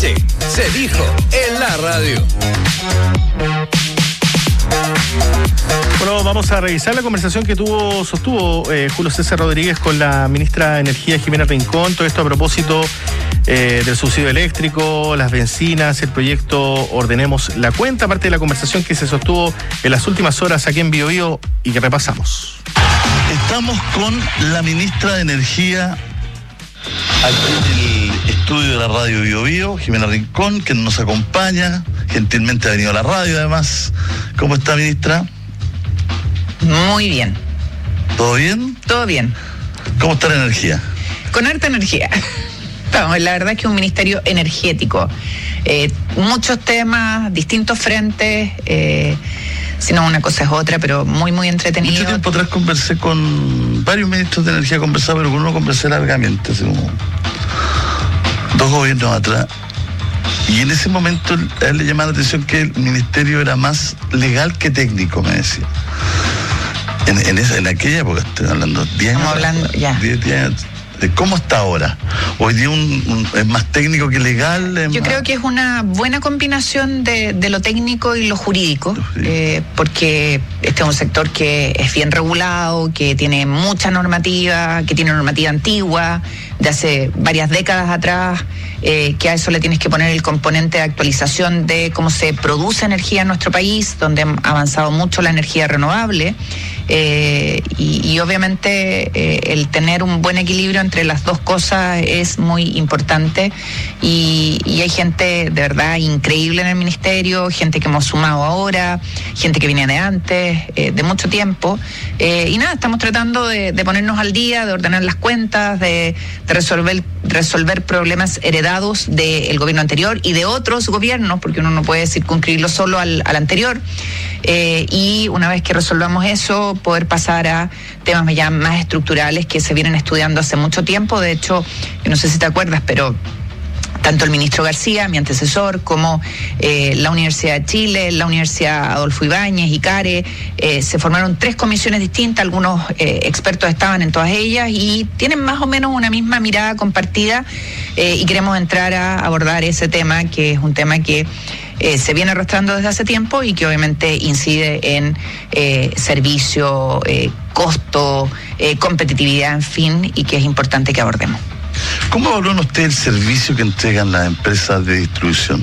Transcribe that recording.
noche se dijo en la radio. Bueno, vamos a revisar la conversación que sostuvo Julio César Rodríguez con la ministra de Energía, Jimena Rincón. Todo esto a propósito del subsidio eléctrico, las bencinas, el proyecto Ordenemos la Cuenta, parte de la conversación que se sostuvo en las últimas horas aquí en Bio Bio y que repasamos. Estamos con la ministra de Energía aquí en el estudio de la radio Bio Bio, Jimena Rincón, que nos acompaña, gentilmente ha venido a la radio además. ¿Cómo está, ministra? Muy bien. ¿Todo bien? Todo bien. ¿Cómo está la energía? Con harta energía. Vamos, la verdad es que es un ministerio energético. Muchos temas, distintos frentes, si no una cosa es otra, pero muy, muy entretenido. Mucho tiempo atrás conversé con varios ministros de energía, pero con uno conversé largamente, hace como 2 gobiernos atrás. Y en ese momento a él le llamaba la atención que el ministerio era más legal que técnico, me decía. En aquella época, estoy hablando 10 años. Estamos hablando, ya. 10 años. ¿Cómo está ahora? Hoy día es más técnico que legal. Yo creo que es una buena combinación de lo técnico y lo jurídico, porque este es un sector que es bien regulado, que tiene mucha normativa, que tiene normativa antigua, de hace varias décadas atrás, que a eso le tienes que poner el componente de actualización de cómo se produce energía en nuestro país, donde ha avanzado mucho la energía renovable. Y obviamente el tener un buen equilibrio entre las dos cosas es muy importante y hay gente de verdad increíble en el ministerio, gente que hemos sumado ahora, gente que viene de antes, de mucho tiempo, y nada, estamos tratando de ponernos al día, de ordenar las cuentas, de resolver problemas heredados del gobierno anterior y de otros gobiernos, porque uno no puede circunscribirlo solo al anterior, y una vez que resolvamos eso, poder pasar a temas ya más estructurales que se vienen estudiando hace mucho tiempo. De hecho, yo no sé si te acuerdas, pero tanto el ministro García, mi antecesor, como la Universidad de Chile, la Universidad Adolfo Ibáñez y CARE, se formaron 3 comisiones distintas, algunos expertos estaban en todas ellas y tienen más o menos una misma mirada compartida, y queremos entrar a abordar ese tema, que es un tema que se viene arrastrando desde hace tiempo y que obviamente incide en servicio, costo, competitividad, en fin, y que es importante que abordemos. ¿Cómo valora usted el servicio que entregan las empresas de distribución?